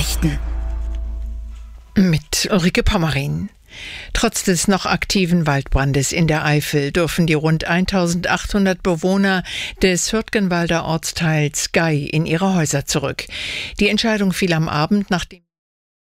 Nachrichten. Mit Ulrike Pommerin. Trotz des noch aktiven Waldbrandes in der Eifel dürfen die rund 1800 Bewohner des Hürtgenwalder Ortsteils Gey in ihre Häuser zurück. Die Entscheidung fiel am Abend, nachdem